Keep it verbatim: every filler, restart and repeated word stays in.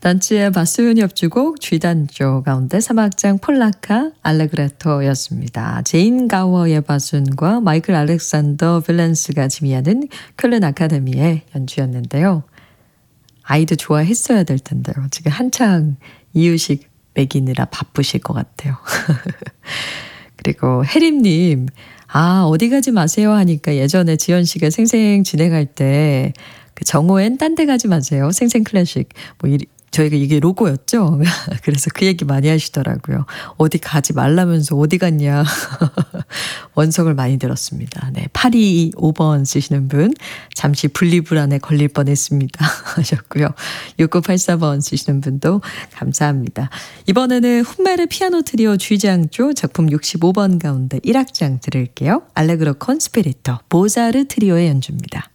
단츠의 바스훈 협주곡 G단조 가운데 삼악장 폴라카 알레그레토였습니다. 제인 가워의 바순과 마이클 알렉산더 밸런스가 지휘하는 쾰른 아카데미의 연주였는데요. 아이도 좋아했어야 될 텐데요. 지금 한창 이유식 먹이느라 바쁘실 것 같아요. 그리고 혜림님, 아 어디 가지 마세요 하니까 예전에 지연 씨가 생생 진행할 때 그 정오엔 딴 데 가지 마세요. 생생 클래식. 뭐 이, 저희가 이게 로고였죠. 그래서 그 얘기 많이 하시더라고요. 어디 가지 말라면서 어디 갔냐. 원성을 많이 들었습니다. 네, 팔이이오 번 쓰시는 분 잠시 분리불안에 걸릴 뻔했습니다 하셨고요. 육구팔사 번 쓰시는 분도 감사합니다. 이번에는 훈메르 피아노 트리오 G장조 작품 육십오 번 가운데 일 악장 들을게요. 알레그로 콘 스피리토 모차르트 트리오의 연주입니다.